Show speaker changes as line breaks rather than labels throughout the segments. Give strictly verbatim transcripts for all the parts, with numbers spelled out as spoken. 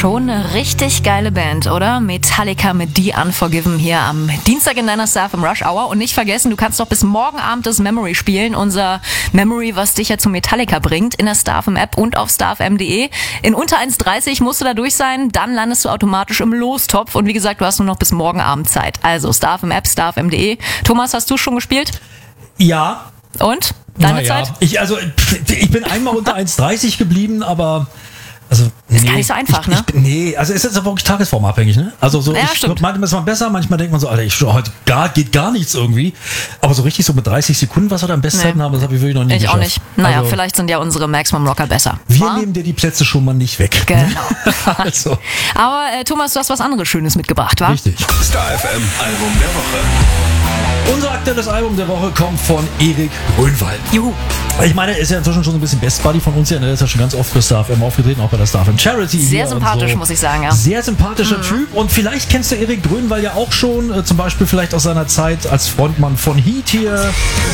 Schon eine richtig geile Band, oder? Metallica mit The Unforgiven hier am Dienstag in deiner Star F M Rush Hour. Und nicht vergessen, du kannst doch bis morgen Abend das Memory spielen. Unser Memory, was dich ja zu Metallica bringt, in der Star F M App und auf star f m punkt d e. In unter eins dreißig musst du da durch sein, dann landest du automatisch im Lostopf. Und wie gesagt, du hast nur noch bis morgen Abend Zeit. Also Star F M App, star f m punkt d e. Thomas, hast du schon gespielt?
Ja.
Und? Deine
naja.
Zeit?
Ich, also, ich bin einmal unter eins dreißig geblieben, aber... Also,
ist
nee,
gar nicht so einfach,
ich,
ne?
Ich bin, nee, also es ist jetzt wirklich tagesformabhängig, ne? Also so,
ja,
ich,
stimmt.
manchmal ist man besser, manchmal denkt man so, Alter, ich heute gar, geht gar nichts irgendwie. Aber so richtig so mit dreißig Sekunden, was wir da am Bestzeiten
Nee.
haben, das habe ich wirklich noch nie
Ich
geschafft.
auch nicht. Naja,
also,
vielleicht sind ja unsere Maximum Rocker besser.
Wir
War?
nehmen dir die Plätze schon mal nicht weg.
Genau.
also.
Aber äh, Thomas, du hast was anderes Schönes mitgebracht, wa?
Richtig.
Star F M Album der Woche.
Unser aktuelles Album der Woche kommt von Erik Grönwald.
Juhu.
Ich meine, er ist ja inzwischen schon so ein bisschen Best Buddy von uns hier. Er ist ja schon ganz oft für Star F M aufgetreten, auch bei der Star F M Charity.
Sehr sympathisch,
so.
muss ich sagen, ja.
Sehr sympathischer mhm. Typ. Und vielleicht kennst du Erik Grönwald ja auch schon, äh, zum Beispiel vielleicht aus seiner Zeit als Frontmann von Heat hier. Ne?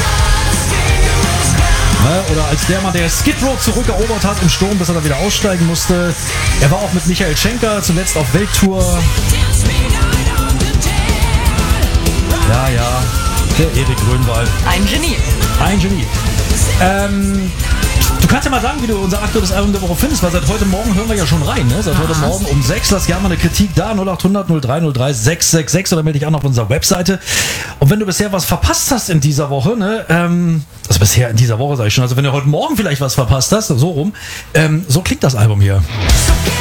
Oder als der Mann, der Skid Row zurückerobert hat im Sturm, bis er da wieder aussteigen musste. Er war auch mit Michael Schenker zuletzt auf Welttour. Ja, ja. Der Erik Grönwald.
Ein Genie.
Ein Genie. Ähm, du kannst ja mal sagen, wie du unser aktuelles Album der Woche findest, weil seit heute Morgen hören wir ja schon rein. Ne? Seit heute Morgen um sechs. Lass gerne mal eine Kritik da. null acht hundert null drei null drei sechs sechs sechs oder melde dich an auf unserer Webseite. Und wenn du bisher was verpasst hast in dieser Woche, ne, ähm, also bisher in dieser Woche sage ich schon, also wenn du heute Morgen vielleicht was verpasst hast, so rum, ähm, so klingt das Album hier.